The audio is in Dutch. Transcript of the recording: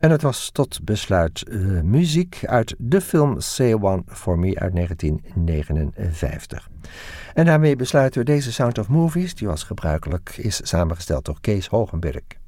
En het was tot besluit muziek uit de film Say One For Me uit 1959. En daarmee besluiten we deze Sound of Movies, die als gebruikelijk is samengesteld door Kees Hogenberg.